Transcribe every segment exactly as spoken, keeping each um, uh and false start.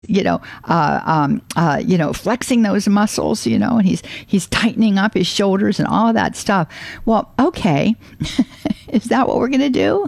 you know, uh, um, uh, you know, flexing those muscles, you know, and he's he's tightening up his shoulders and all of that stuff. Well, okay, is that what we're going to do?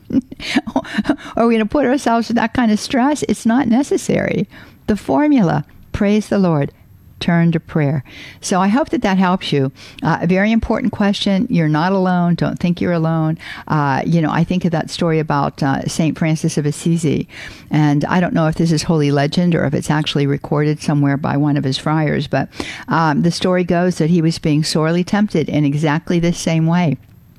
Are we going to put ourselves to that kind of stress? It's not necessary. The formula, praise the Lord, turn to prayer. So I hope that that helps you. Uh, a very important question. You're not alone. Don't think you're alone. Uh, you know, I think of that story about uh, Saint Francis of Assisi. And I don't know if this is holy legend or if it's actually recorded somewhere by one of his friars. But um, the story goes that he was being sorely tempted in exactly this same way.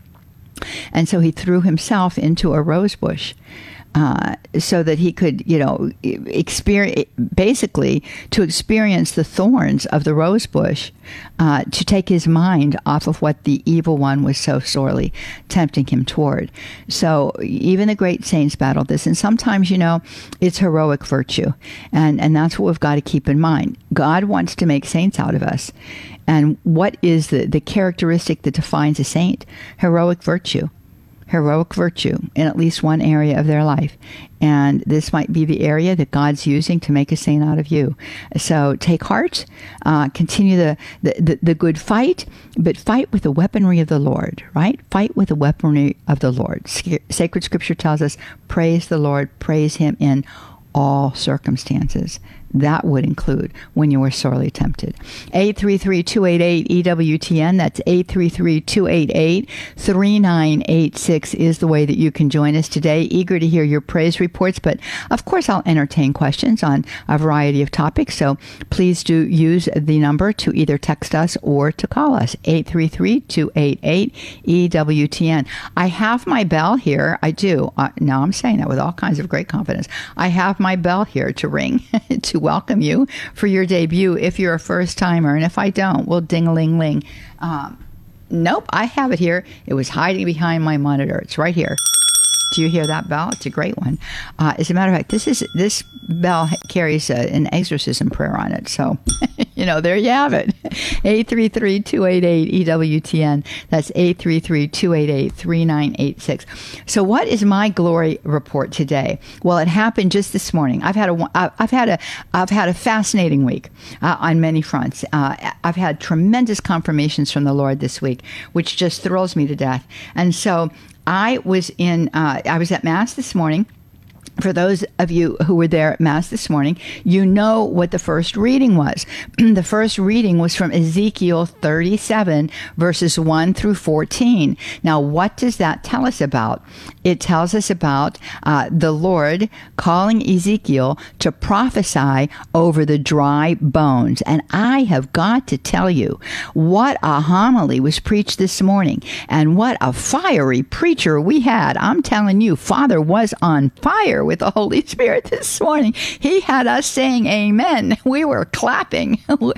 And so he threw himself into a rose bush. Uh, so that he could, you know, experience, basically to experience the thorns of the rose bush, uh, to take his mind off of what the evil one was so sorely tempting him toward. So even the great saints battled this. And sometimes, you know, it's heroic virtue. And, and that's what we've got to keep in mind. God wants to make saints out of us. And what is the, the characteristic that defines a saint? Heroic virtue. Heroic virtue in at least one area of their life. And this might be the area that God's using to make a saint out of you. So take heart, uh, continue the, the, the, the good fight, but fight with the weaponry of the Lord, right? Fight with the weaponry of the Lord. Sacred Scripture tells us, praise the Lord, praise Him in all circumstances. That would include when you were sorely tempted. eight three three, two eight eight, E W T N. That's eight three three, two eight eight, three nine eight six is the way that you can join us today. Eager to hear your praise reports, but of course I'll entertain questions on a variety of topics. So please do use the number to either text us or to call us. eight three three, two eight eight, E W T N. I have my bell here. I do. Uh, now I'm saying that with all kinds of great confidence. I have my bell here to ring to welcome you for your debut if you're a first timer. And if I don't, we'll ding-a-ling-ling. Um, nope, I have it here. It was hiding behind my monitor. It's right here. Do you hear that bell? It's a great one. Uh, as a matter of fact, this is this bell carries a, an exorcism prayer on it. So, you know, there you have it. eight three three, two eight eight, E W T N. That's eight three three, two eight eight, three nine eight six. So what is my glory report today? Well, it happened just this morning. I've had a, I've had a, I've had a fascinating week uh, on many fronts. Uh, I've had tremendous confirmations from the Lord this week, which just thrills me to death. And so I was in, uh, I was at Mass this morning. For those of you who were there at Mass this morning, you know what the first reading was. The first reading was from Ezekiel thirty-seven, verses one through fourteen. Now, what does that tell us about? It tells us about uh, the Lord calling Ezekiel to prophesy over the dry bones. And I have got to tell you, what a homily was preached this morning, and what a fiery preacher we had. I'm telling you, Father was on fire with the Holy Spirit this morning. He had us saying amen. We were clapping.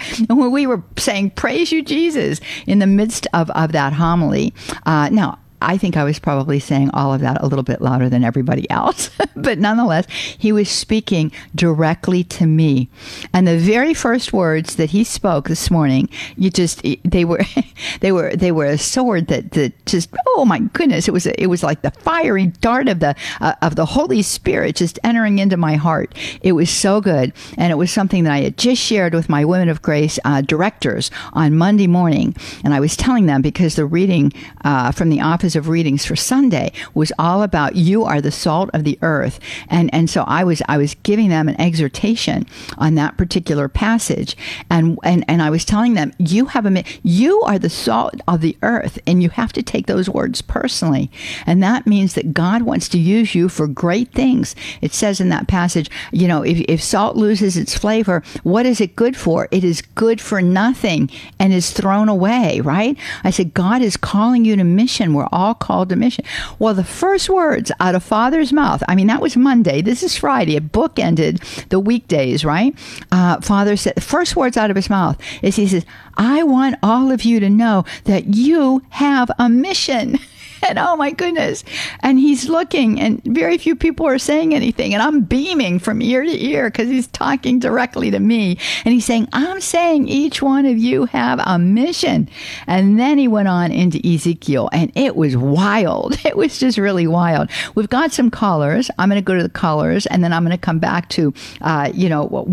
We were saying, praise you, Jesus, in the midst of, of that homily. Uh, now, I think I was probably saying all of that a little bit louder than everybody else. But nonetheless, he was speaking directly to me. And the very first words that he spoke this morning, you just, they were, they were, they were a sword that, that just, oh my goodness, it was, it was like the fiery dart of the, uh, of the Holy Spirit just entering into my heart. It was so good. And it was something that I had just shared with my Women of Grace uh, directors on Monday morning. And I was telling them, because the reading uh, from the Office of Readings for Sunday was all about you are the salt of the earth. And and so I was I was giving them an exhortation on that particular passage. And and, and I was telling them, you have a you are the salt of the earth, and you have to take those words personally. And that means that God wants to use you for great things. It says in that passage, you know, if, if salt loses its flavor, what is it good for? It is good for nothing and is thrown away, right? I said, God is calling you to mission. We're all called to mission. Well, the first words out of Father's mouth, I mean, that was Monday. This is Friday. It bookended the weekdays, right? Uh, Father said, the first words out of his mouth is he says, I want all of you to know that you have a mission. And oh my goodness. And he's looking, and very few people are saying anything. And I'm beaming from ear to ear because he's talking directly to me. And he's saying, I'm saying each one of you have a mission. And then he went on into Ezekiel, and it was wild. It was just really wild. We've got some callers. I'm going to go to the callers, and then I'm going to come back to, uh, you know,